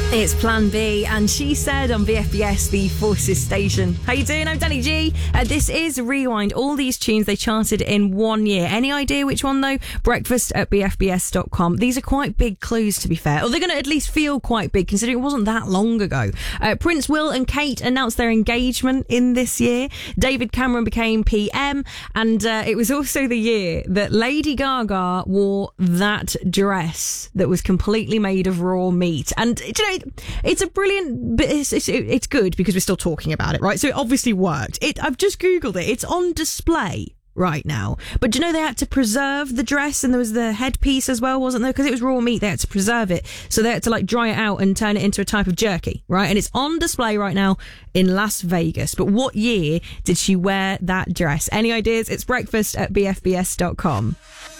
It's Plan B, and She Said on BFBS, the Forces station. How you doing? I'm Danny G. This is Rewind. All these tunes, they charted in 1 year. Any idea which one, though? Breakfast at BFBS.com. These are quite big clues, to be fair. Or they're going to at least feel quite big, considering it wasn't that long ago. Prince Will and Kate announced their engagement in this year. David Cameron became PM, and it was also the year that Lady Gaga wore that dress that was completely made of raw meat. And, you know, it's a brilliant, but it's good because we're still talking about it, right? So it obviously worked. I've just Googled it. It's on display right now. But do you know they had to preserve the dress, and there was the headpiece as well, wasn't there? Because it was raw meat, they had to preserve it. So they had to dry it out and turn it into a type of jerky, right? And it's on display right now in Las Vegas. But what year did she wear that dress? Any ideas? It's breakfast at BFBS.com.